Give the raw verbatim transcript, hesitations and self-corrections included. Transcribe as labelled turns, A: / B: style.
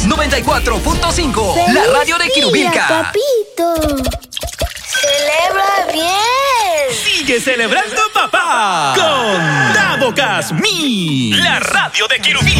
A: noventa y cuatro punto cinco. La radio de Quirubilca.
B: Papito. Celebra bien.
C: Sigue celebrando papá con Davocas Mi, la radio de Quirubilca.